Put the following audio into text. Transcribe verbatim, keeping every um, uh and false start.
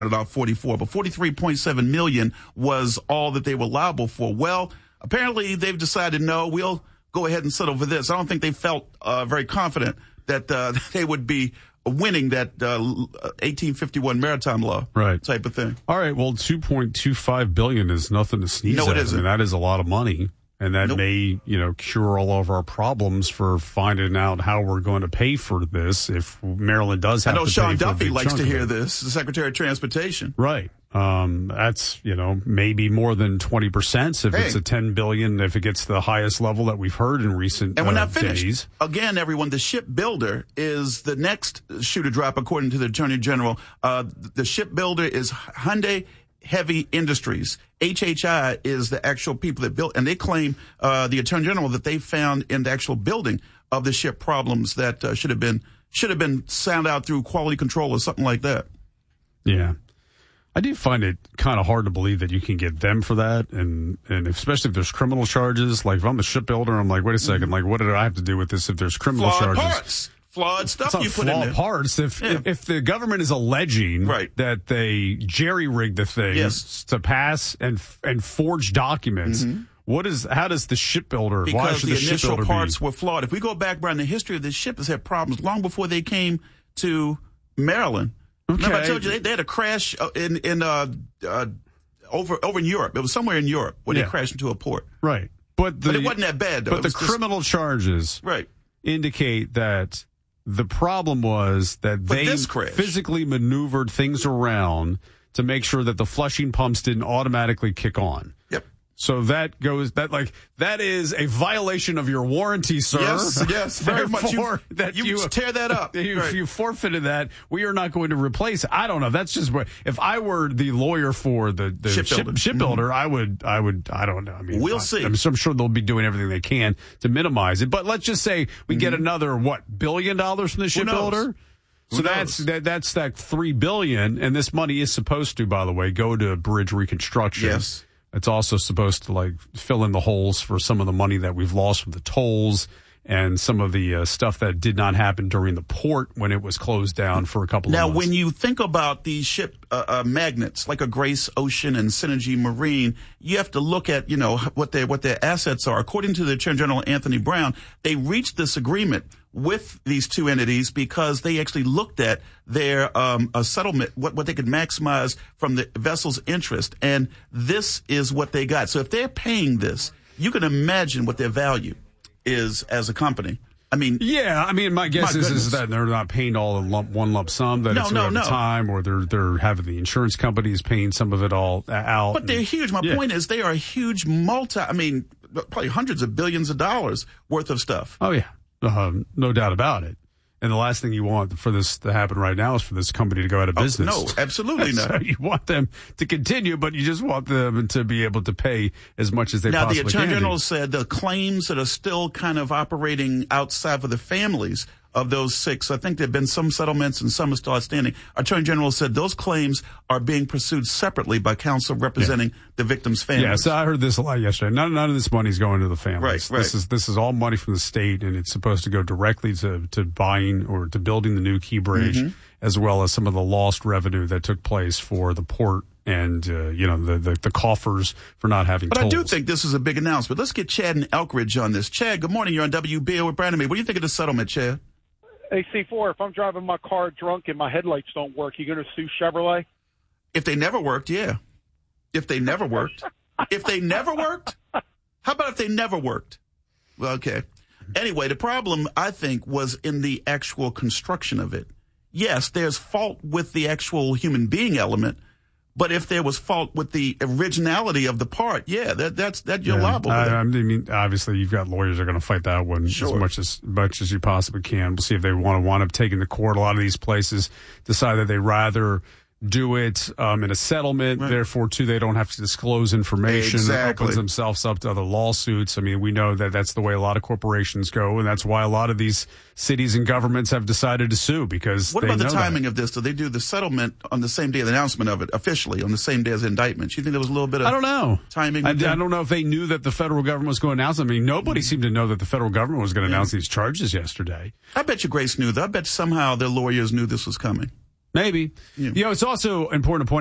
about forty-four, but forty-three point seven million was all that they were liable for. Well, apparently they've decided, no, we'll go ahead and settle for this. I don't think they felt uh, very confident that uh, they would be winning that uh, eighteen fifty-one maritime law right. type of thing. All right, well, two point two five billion dollars is nothing to sneeze no, at. it isn't. I mean, that is a lot of money. And that nope. may, you know, cure all of our problems for finding out how we're going to pay for this if Maryland does have to I know to Sean pay Duffy for likes to hear it. this, the Secretary of Transportation. Right. Um, that's, you know, maybe more than twenty percent if hey. it's a ten billion dollars, if it gets the highest level that we've heard in recent and we're uh, not finished. days. Again, everyone, the shipbuilder is the next shoe to drop, according to the Attorney General. Uh, the shipbuilder is Hyundai Heavy Industries. H H I is the actual people that built, and they claim, uh, the Attorney General, that they found in the actual building of the ship problems that uh, should have been, should have been sound out through quality control or something like that. Yeah. I do find it kind of hard to believe that you can get them for that. And, and especially if there's criminal charges, like if I'm the shipbuilder, I'm like, wait a second, like what do I have to do with this if there's criminal Flawed charges? Parts. Flawed stuff you put flawed in there. parts. If, yeah. if if the government is alleging right. that they jerry-rigged the thing yes. to pass and and forge documents, mm-hmm. what is how does the shipbuilder? Because why should the, the initial shipbuilder parts be? were flawed. If we go back, Brian, the history of this ship has had problems long before they came to Maryland. Okay. Remember I told you they, they had a crash in in uh, uh, over over in Europe. It was somewhere in Europe where yeah. they crashed into a port. Right, but the, but it wasn't that bad. Though. But the just, criminal charges right. indicate that. The problem was that but they physically maneuvered things around to make sure that the flushing pumps didn't automatically kick on. Yep. So that goes, that like, that is a violation of your warranty, sir. Yes, yes, very much. You, that you, you tear that up. You, right. you forfeited that. We are not going to replace it. I don't know. That's just what, if I were the lawyer for the, the shipbuilder, ship, shipbuilder mm-hmm. I would, I would, I don't know. I mean, we'll I, see. I'm, I'm sure they'll be doing everything they can to minimize it. But let's just say we mm-hmm. get another, what, billion dollars from the shipbuilder? So Who that's knows? that, that's that three billion, and this money is supposed to, by the way, go to bridge reconstruction. Yes. It's also supposed to like fill in the holes for some of the money that we've lost from the tolls and some of the uh, stuff that did not happen during the port when it was closed down for a couple now, of months. Now, when you think about these ship uh, uh, magnets like a Grace Ocean and Synergy Marine, you have to look at, you know, what their what their assets are. According to the Attorney General Anthony Brown, they reached this agreement with these two entities because they actually looked at their um, a settlement, what, what they could maximize from the vessel's interest. And this is what they got. So if they're paying this, you can imagine what their value is as a company. I mean, yeah, I mean, my guess my is, goodness. is that they're not paying all in lump, one lump sum, that no, it's no, over no. time, or they're they're having the insurance companies paying some of it all out. But they're huge. My yeah. point is they are a huge multi, I mean, probably hundreds of billions of dollars worth of stuff. Oh, yeah. Um, no doubt about it. And the last thing you want for this to happen right now is for this company to go out of business. Oh, no, absolutely not. So you want them to continue, but you just want them to be able to pay as much as they now, possibly can. Now, the Attorney General do. said the claims that are still kind of operating outside for the families of those six, I think there have been some settlements and some are still outstanding. Attorney General said those claims are being pursued separately by counsel representing yeah. the victims' families. Yeah, so I heard this a lot yesterday. None, none of this money is going to the families. Right, right. This is this is all money from the state, and it's supposed to go directly to, to buying or to building the new Key Bridge, mm-hmm. as well as some of the lost revenue that took place for the port and, uh, you know, the, the, the coffers for not having But tolls. I do think this is a big announcement. Let's get Chad and Elkridge on this. Chad, good morning. You're on W B O with Brandon. What do you think of the settlement, Chad? Hey, C four, if I'm driving my car drunk and my headlights don't work, you going to sue Chevrolet? If they never worked, yeah. If they never worked. If they never worked? How about if they never worked? Well, okay. Anyway, the problem, I think, was in the actual construction of it. Yes, there's fault with the actual human being element, but if there was fault with the originality of the part, yeah, that that's that you're yeah, liable. I, for that. I mean, obviously, you've got lawyers that are going to fight that one sure. as much as much as you possibly can. We'll see if they want to wind up taking the court. A lot of these places decide that they rather do it um, in a settlement. Right. Therefore, too, they don't have to disclose information. Exactly. That opens themselves up to other lawsuits. I mean, we know that that's the way a lot of corporations go, and that's why a lot of these cities and governments have decided to sue because what they about the know timing that. of this? Do they do the settlement on the same day of the announcement of it, officially, on the same day as the indictment? Do you think there was a little bit of I don't know. timing? I, I don't know if they knew that the federal government was going to announce it. I mean, nobody mm-hmm. seemed to know that the federal government was going to yeah. announce these charges yesterday. I bet you Grace knew that. I bet somehow their lawyers knew this was coming. Maybe. Yeah. You know, it's also important to point